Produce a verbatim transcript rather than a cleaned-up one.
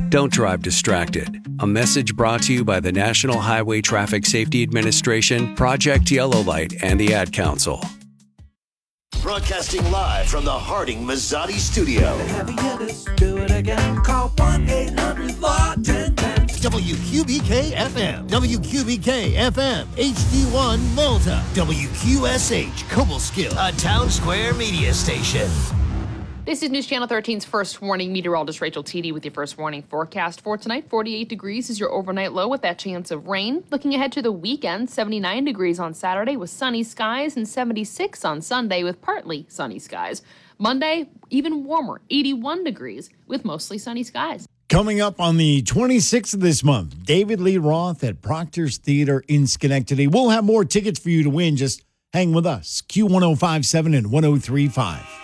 Don't drive distracted. A message brought to you by the National Highway Traffic Safety Administration, Project Yellow Light, and the Ad Council. Broadcasting live from the Harding Mazzotti studio. Heavy hitters, do it again. Call one eight hundred locked in ten. W Q B K F M, W Q B K F M, H D one Malta, W Q S H Cobleskill, a Town Square media station. This is News Channel thirteen's First Warning. Meteorologist Rachel Teedy with your First Warning forecast for tonight. forty-eight degrees is your overnight low with that chance of rain. Looking ahead to the weekend, seventy-nine degrees on Saturday with sunny skies and seventy-six on Sunday with partly sunny skies. Monday, even warmer, eighty-one degrees with mostly sunny skies. Coming up on the twenty-sixth of this month, David Lee Roth at Proctor's Theater in Schenectady. We'll have more tickets for you to win. Just hang with us. Q one oh five point seven and one oh three point five.